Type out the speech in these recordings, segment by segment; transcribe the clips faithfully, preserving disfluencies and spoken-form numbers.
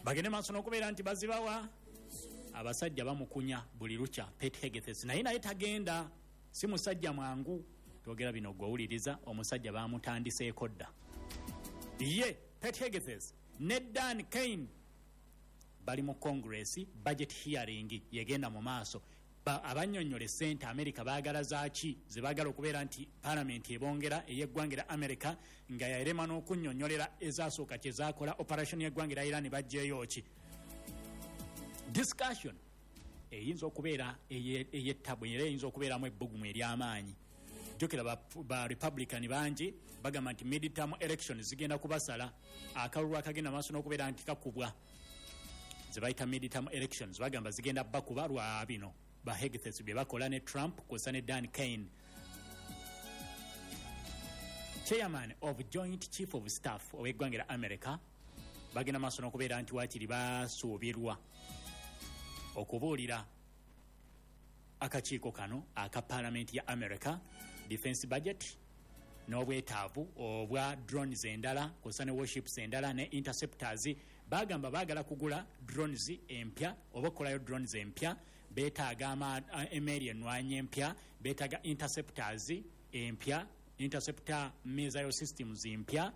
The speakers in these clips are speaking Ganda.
bagende maaso n'okubeera nti bazibawa abasajja bamukunya buli lukya Pete Hegseth naye naye tagenda si musajja mwangu twogera bino gw'owuliriza omusajja bamutandiseeko dda ye Pete Hegseth ne Dan Kane bali mu Congress budget hearing yegenda mu maaso abannyonnyola ssente America baagala zaaki ze baagala okubeera nti parliament ebongera ey'eggwanga lya America nga yarema n'okunnyonnyolera ezaasooka kye zaakola operation y'eggwanga lya Iran bajjeeyo ki discussion eyinza okubeera ey'ettabu era eyinza okubeeramu ebbugumu ery'amaanyi jjukira ba Republican bangi bagamba nti midterm elections zigenda kubasala akalulu akagenda maaso n'okubeera nti kakubwa ze bayita midterm elections bagamba zigenda bakuba lwa bino ba Hegseth bye bakola ne Trump kw'ossa ne Dan Kane. Chairman of Joint Chief of Staff ow'eggwanga lya America bagenda maaso n'okubeera nti waakiri basuubirwa okubuulira akakiiko kano aka Parliament ya America defense budget n'obwetaavu obwa drones endala kw'ossa ne warships endala ne interceptors bagamba baagala kugula drones empya oba okolayo drones empya beetaaga ama email ennwanyi empya beetaaga interceptors empya interceptor missile systems empya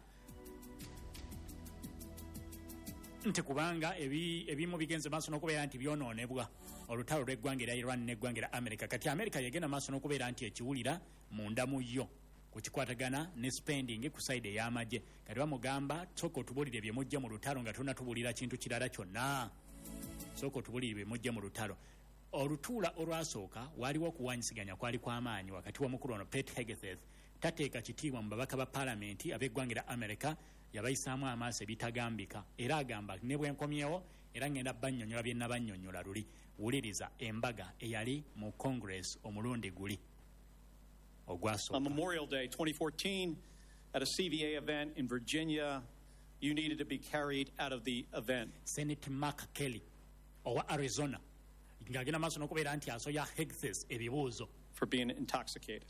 nti kubanga ebimu bigenze maaso n'okubeera nti byonoonebwa olutalo lw'eggwanga lya Iran n'eggwanga lya America kati America yegenda maaso n'okubeera nti ekiwulira munda mu yo kukikwatagana ne spending ku side ey'amagye kati bamugamba sooka otubulire bye mujja mu lutalo nga tonna tubulira kintu kirala kyonna sooka otubulire bye mujja mu lutalo olutuula olwasooka waliwo okuwanyisiganya kwali kw'amaanyi wakati w'omukulu ono Pete Hegseth tateeka kitiibwa mu babaka ba Parliament ab'eggwanga lya America yabayisaamu amaaso ebitagambika era agamba ne bwenkomyewo era ngenda bannyonnyola bye nabannyonnyola luli wuliriza embaga eyali mu Congress omulundi guli ogwasooka. On Memorial Day twenty fourteen at a C V A event in Virginia you needed to be carried out of the event. Senator Mark Kelly owa Arizona ng'agenda maaso n'okubeera nti asoya Hegseth ebibuuzo for being intoxicated.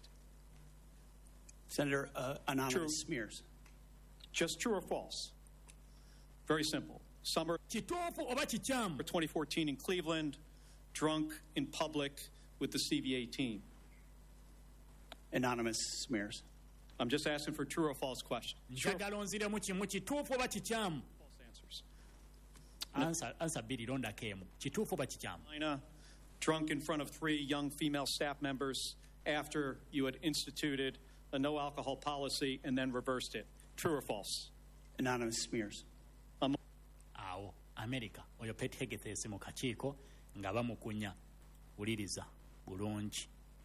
Senator uh, Anonymous True. Smears. Just true or false? Very simple. Summer kituufu oba kikyamu twenty fourteen in Cleveland, drunk in public with the C V A team. Anonymous Smears. I'm just asking for true or false question. njagala onziremu kimu kituufu oba kikyamu False answers. ansa ansa bbiri londako emu kituufu oba kikyamu Carolina, drunk in front of three young female staff members after you had instituted a no alcohol policy and then reversed it. True or false? Anonymous Smears. awo America oyo Pete Hegseth mu kakiiko nga bamukunya wuliriza bulungi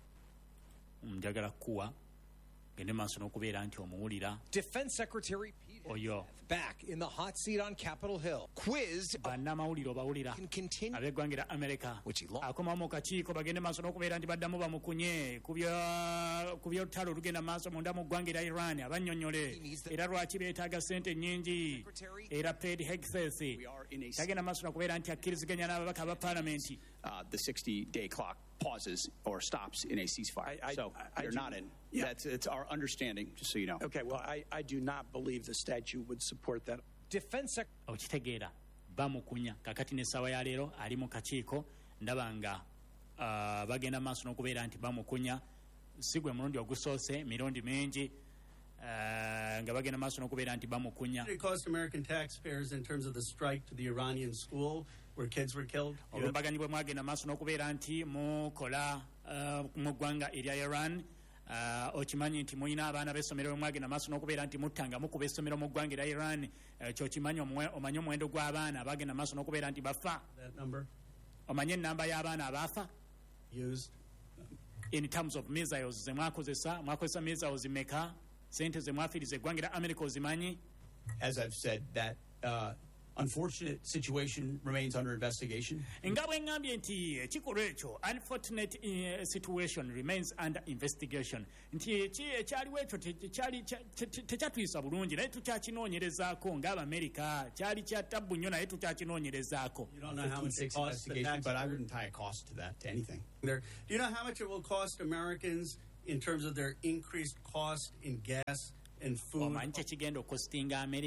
njagala kuwa gende maaso n'okubeera nti omuwulira Defense Secretary Pete oyo Hegseth back in the hot seat on Capitol Hill. Quizzed bannamawulire obawulira can continue ab'eggwanga lya America which he lost. akomawo mu kakiiko bagende maaso n'okubeera nti baddamu bamukunye ku byolutalo olugenda maaso munda mu ggwanga lya Iran abannyonnyole era lwaki beetaaga ssente nnyingi era Pete Hegseth tagenda maaso n'okubeera nti akkiriziganya n'ababaka aba Parliament. Uh, the sixty-day clock pauses or stops in a ceasefire. I, I, so I, I you're do, not in. Yeah. That's it's our understanding, just so you know. Okay, well, I, I do not believe the statute would support that. Defense Sec- okitegeera bamukunya kakati n'essaawa ya leero ali mu kakiiko ndaba nga uh, bagenda maaso n'okubeera nti bamukunya si gwe mulundi ogusoose mirundi mingi uh, nga bagenda maaso n'okubeera nti bamukunya. It cost American taxpayers in terms of the strike to the Iranian school where kids were killed. olumbaganyi bwe mwagenda maaso n'okubeera nti mukola uh, mu ggwanga erya Iran. Uh, okimanyi nti mulina abaana b'essomero bwe mwagenda maaso n'okubeera nti muttanga mukuba essomero mu ggwanga erya Iran. Uh, kyokimanyi omanyi omuwendo gw'abaana abagenda maaso n'okubeera nti bafa. That number omanyi ennamba y'abaana abaafa used. in terms of missiles ze mwakozesa mwakozesa missiles meka sente ze mwafiriza eggwanga lya America ozimanyi. As I've said, that uh, unfortunate situation remains under investigation. nga bwe ngambye nti ekikolwa ekyo unfortunate uh, situation remains under investigation nti ekyaliwo ekyo tekyatuyisa bulungi naye tukyakinoonyerezaako ng'Abamerika kyali kya ttabbu nnyo naye tukyakinoonyerezaako. You don't know how much it costs the Investigation, but I taxpayer. wouldn't tie a cost to that, to anything. There. Do you know how much it will cost Americans in terms of their increased cost in gas and food? omanyi kyekigenda okostinga America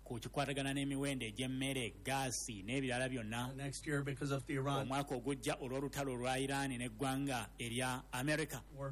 ku kikwatagana n'emiwendo egy'emmere gaasi n'ebirala byonna next year because of the Iran omwaka ogujja olw'olutalo olwa Iran n'eggwanga erya America. war.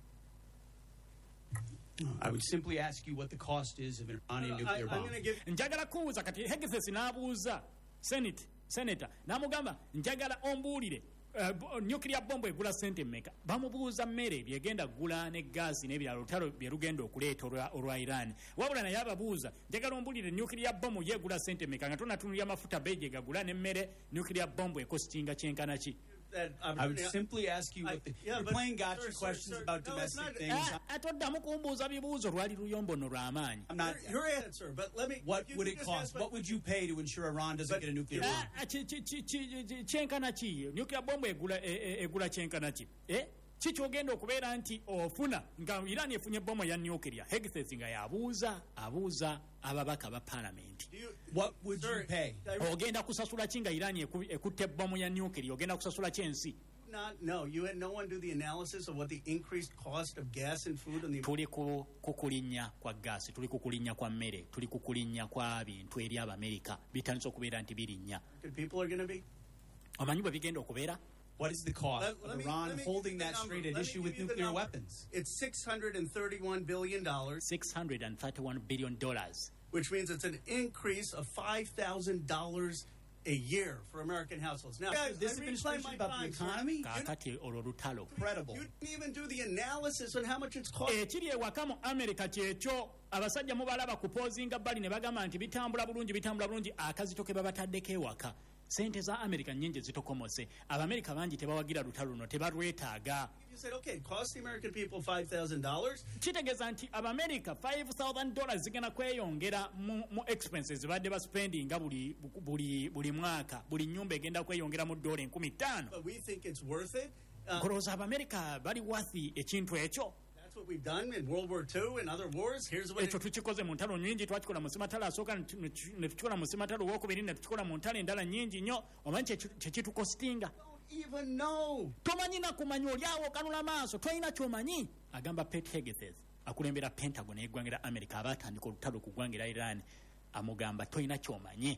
I would simply ask you what the cost is of an Iranian I, nuclear I'm bomb. going to give njagala kubuuza kati Hegseth n'abuuza senate senator n'amugamba njagala ombuulire uh, bo- nuclear bomb egula sente mmeka. Bamubuuza mmere byegenda gula ne gaasi n'ebirala olutalo bye lugenda okuleeta olwa- olwa Iran. Wabula naye ababuuza njagala ombuulire nuclear bomb yegula sente mmeka nga tonatunulya mafuta beje gagula n'emmere nuclear bomb ekostinga kyenkana ki? that I would opportunity. simply ask you I- what the, yeah, you're but- playing gotcha sir, sir, questions sir, about no, it's domestic not- things. Ah, ate oddamu kumbuuza bibuuzo lwali luyombo nno lw'amaanyi. I'm not. You're, you're at, sir, but let me. What you would can it just cost? ask my- What would you pay to ensure Iran doesn't But- get a nuclear Yeah. bomb? Ah, ki- ki- ki- ki- ki- kyenkana ki? Nuclear bomb egula e- e- egula kyenkana ki? Eh? ki kyogenda okubeera nti ofuna nga Iran efunye bomu ya nuclear? Hegseth nga yabuuza abuuza ababaka ba parliament. Do you- What would Sir, you pay? I Ogenda kusasula ki nga Iran eku- ekutte bomu ya nuclear? Ogenda kusasula ki ensi? not no. You had no one do the analysis of what the increased cost of gas and food and the Tuli ku kukulinnya kwa gaasi, tuli kukulinnya kwa mmere, tuli kukulinnya kwa bintu eri Abamerika bitandise okubeera nti birinnya. American people are going to be. Omanyi bwe bigenda okubeera? What is the cost Let- of let me- Iran let me holding give you the that number. straight at Let me issue give with you the nuclear number. weapons? It's six hundred thirty-one billion dollars, six hundred thirty-one billion dollars. which means it's an increase of five thousand dollars a year for American households. Now, guys, This I reclaim administration my about the time, sir. economy? Kaakati olwo lutalo. Incredible. You didn't even do the analysis on how much it's cost. Ekiri ewaka mu America kyekyo abasajja mubalaba kupoozinga bbali ne bagamba nti bitambula bulungi bitambula bulungi akazito ke babataddeko ewaka. Sente za America nnyingi zitokomose. Abamerika bangi tebawagira lutalo luno tebalwetaaga. You said, okay, it cost the American people five thousand dollars. Kitegeeza nti Abamerika five thousand dollars zigenda kweyongera mu, mu expenses badde baspendinga buli, buli, buli mwaka. Buli nyumba egenda kweyongera mu dola enkumi ttaano. But we think it's worth it. Uh, Kolowooza Abamerika bali wathi ekintu ekyo? that's what we've done in World War Two and other wars. Here's what Ekyo tukikoze mu ntalo nnyingi twakikola mu simatalo asooka ne tu- ne tu- ne tukikola mu simatalo owokubiri ne tukikola mu ntalo endala nnyingi nnyo. Omanyi kye- kye kitukostinga? I don't even know. Tomanyi na kumanya oli awo okanula maaso tolina kyomanyi. Agamba Pete Hegseth akulembera Pentagon y'eggwanga lya America abaatandika olutalo ku ggwanga lya Iran amugamba tolina kyomanyi.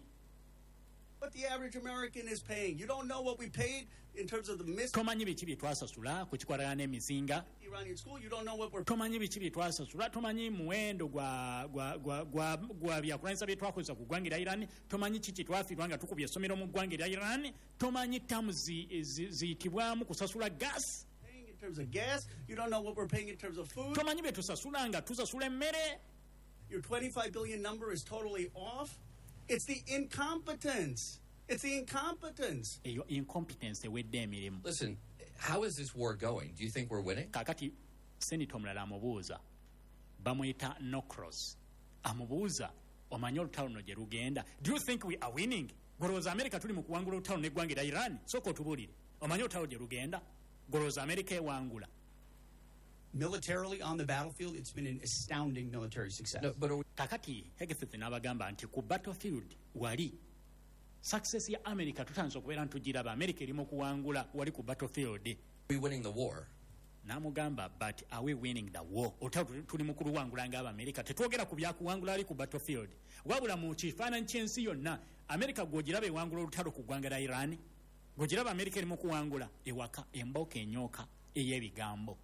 What the average American is paying. You don't know what we paid in terms of the miss Tomanyi biki bye twasasula ku kikwatagana n'emizinga. Iranian school. You don't know what we're Tomanyi biki bye twasasula. Tomanyi muwendo gwa gwa gwa gwa, gwa byakulanyisa bye twakozesa ku ggwanga lya Iran. Tomanyi kiki twafiirwa nga tukubye essomero mu ggwanga lya Iran. Tomanyi ttamu zi- zi- ziyitibwamu kusasula gas. paying in terms of gas. You don't know what we're paying in terms of food. Tomanyi bye tusasula nga tusasula emmere. Your twenty-five billion number is totally off. It's the incompetence. It's the incompetence. Eyo incompetence ewedde emirimu. Listen, how is this war going? Do you think we're winning? Kakati senito omulala amubuuza bamuyita Nocros amubuuza omanyi olutalo luno gye lugenda. Do you think we are winning? Golowooza America tuli mu kuwangula olutalo n'eggwanga lya Iran? Sooka otubuulire omanyi olutalo gye lugenda? Golowooza America ewangula? Militarily on the battlefield, it's been an astounding military success. No, but are we, Kakati Hegseth n'abagamba nti ku battlefield wali success ya America tutandise okubeera ntugiraba. America eri mu kuwangula wali ku battlefield. are we winning the war? N'amugamba but are we winning the war? Olutalo tuli- tuli mu kuluwangula ng'Abamerika. Tetwogera ku byakuwangula ali ku battlefield. Wabula mu kifaananyi ky'ensi yonna America gw'ogiraba ewangula olutalo ku ggwanga lya Iran. Gw'ogiraba America eri mu kuwangula ewaka embooka enyooka ey'ebigambo.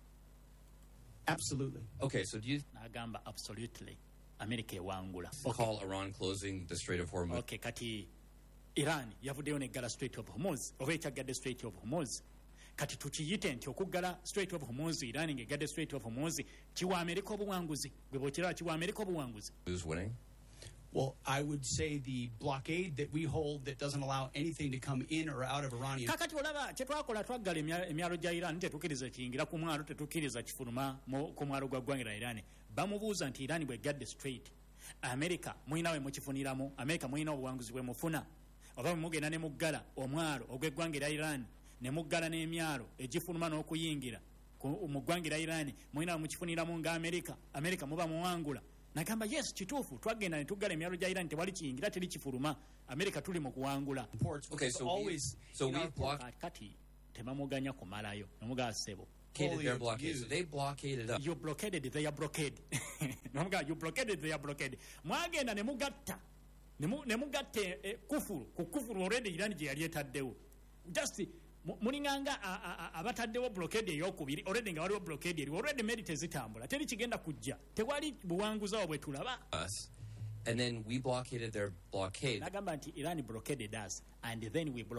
Absolutely. Okay, so do you N'agamba absolutely America ewangula. call Iran closing the Strait of Hormuz? Okay, kati Iran yavuddeyo neggala Strait of Hormuz oba ekyaggadde Strait of Hormuz. Kati tukiyite nti okuggala Strait of Hormuz Iran ng'eggadde Strait of Hormuz kiwa America obuwanguzi. Gwe bw'okiraba kiwa America obuwanguzi. Who's winning? Well, I would say the blockade that we hold that doesn't allow anything to come in or out of Iranian. Kakati olaba kye twakola twaggala emya- emyalo gya Iran tetukkiriza kiyingira ku mwalo tetukkiriza kifuluma mu- ku mwalo gwa ggwanga lya Iran. Bamubuuza nti Iran bw'eggadde straight America muyina we mukifuniramu, America muyina obuwanguzi bwe mufuna oba bwe mugenda ne muggala omwalo ogw'eggwanga lya Iran ne muggala n'emyalo egifuluma n'okuyingira ku- mu ggwanga lya Iran muyina we mukifuniramu nga America America muba muwangula. Nagamba yes kituufu twagenda ne tuggala emyalo gya Iran tewali kiyingira teri kifuluma America tuli mu kuwangula. Ports, Okay, it's so we, always so in we our port- blocked. Kati temamuganya kumalayo nomugaba ssebo blockaded their polio to blockade. use. So they blockaded us. You blockaded their blockade. Namuga, you blockaded their blockade. Mwagenda ne mugatta. Ne mu- ne mugatta eh, kufuru. Ku kufuru already Iran gye yali etaddewo. Just mu- mulinganga a- a- a- abataddewo blockade ey'okubiri already nga waliwo blockade eri already meri tezitambula teri kigenda kujja tewali buwanguzi awo bwe tulaba. us. And then we blockaded their blockade. Nagamba nti Iran blockaded us and then we blockaded